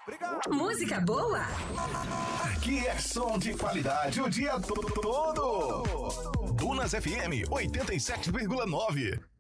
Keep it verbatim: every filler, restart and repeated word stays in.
Obrigado. Música boa? Aqui é som de qualidade o dia todo. Dunas F M oitenta e sete vírgula nove.